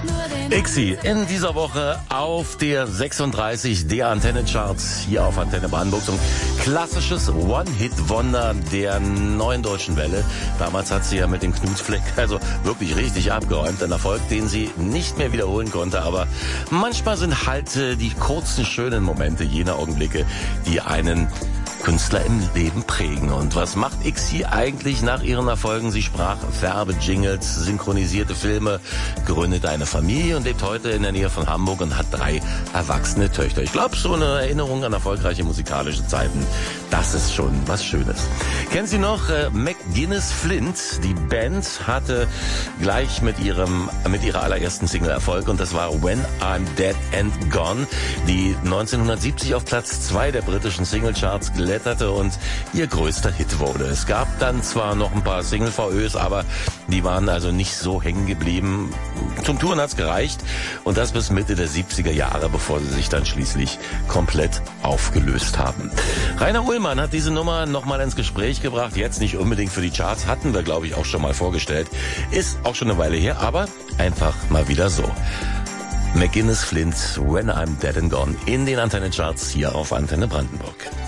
IXI in dieser Woche auf der 36 der Antenne-Charts hier auf Antenne Brandenburg. So ein klassisches One-Hit-Wonder der neuen deutschen Welle. Damals hat sie ja mit dem Knutfleck also wirklich richtig abgeräumt. Ein Erfolg, den sie nicht mehr wiederholen konnte. Aber manchmal sind halt die kurzen, schönen Momente, jene Augenblicke, die einen Künstler im Leben prägen. Und was macht IXI eigentlich nach ihren Erfolgen? Sie sprach Werbejingles, synchronisierte Filme, gründet eine Familie und lebt heute in der Nähe von Hamburg und hat 3 erwachsene Töchter. Ich glaube, so eine Erinnerung an erfolgreiche musikalische Zeiten, das ist schon was Schönes. Kennen Sie noch McGuinness Flint? Die Band hatte gleich mit ihrer allerersten Single Erfolg und das war When I'm Dead and Gone, die 1970 auf Platz 2 der britischen Singlecharts kletterte und ihr größter Hit wurde. Es gab dann zwar noch ein paar Single-VÖs, aber die waren also nicht so hängen geblieben. Zum Touren hat's gereicht und das bis Mitte der 70er Jahre, bevor sie sich dann schließlich komplett aufgelöst haben. Rainer Ullmann hat diese Nummer nochmal ins Gespräch gebracht, jetzt nicht unbedingt für die Charts, hatten wir glaube ich auch schon mal vorgestellt, ist auch schon eine Weile her, aber einfach mal wieder so. McGuinness Flint, When I'm Dead and Gone in den Antenne-Charts hier auf Antenne Brandenburg.